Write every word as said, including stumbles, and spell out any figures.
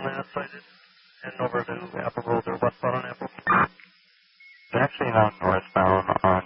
last sighted? Heading over to Apple Road or westbound on Apple? It's actually not northbound on